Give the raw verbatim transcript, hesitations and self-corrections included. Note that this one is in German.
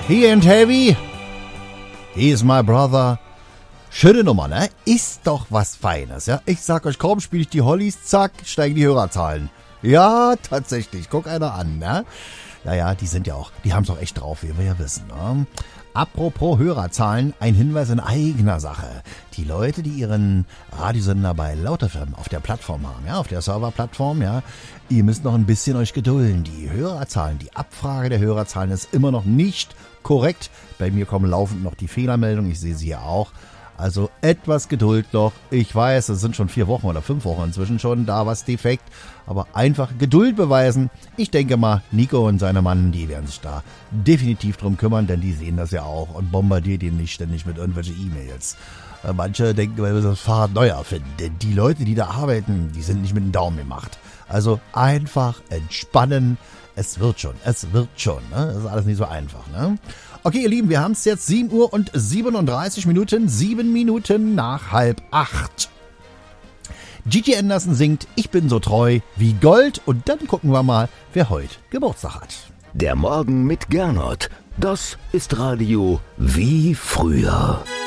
He and Heavy. He's my brother. Schöne Nummer, ne? Ist doch was Feines, ja? Ich sag euch, kaum spiele ich die Hollies, zack, steigen die Hörerzahlen. Ja, tatsächlich. Guck einer an, ne? Ja, ja, die sind ja auch, die haben's auch echt drauf, wie wir ja wissen, ne? Apropos Hörerzahlen, ein Hinweis in eigener Sache. Die Leute, die ihren Radiosender bei Laut F M auf der Plattform haben, ja, auf der Serverplattform, ja, ihr müsst noch ein bisschen euch gedulden. Die Hörerzahlen, die Abfrage der Hörerzahlen ist immer noch nicht korrekt. Bei mir kommen laufend noch die Fehlermeldungen, ich sehe sie ja auch. Also etwas Geduld noch. Ich weiß, es sind schon vier Wochen oder fünf Wochen inzwischen schon da was defekt. Aber einfach Geduld beweisen. Ich denke mal, Nico und seine Mann, die werden sich da definitiv drum kümmern, denn die sehen das ja auch und bombardiert ihn nicht ständig mit irgendwelchen E-Mails. Manche denken, wir müssen das Fahrrad neu erfinden. Denn die Leute, die da arbeiten, die sind nicht mit dem Daumen gemacht. Also einfach entspannen. Es wird schon, es wird schon. Ne? Das ist alles nicht so einfach. Ne? Okay, ihr Lieben, wir haben es jetzt sieben Uhr und siebenunddreißig Minuten, sieben Minuten nach halb acht. Gigi Anderson singt Ich bin so treu wie Gold und dann gucken wir mal, wer heute Geburtstag hat. Der Morgen mit Gernot, das ist Radio wie früher.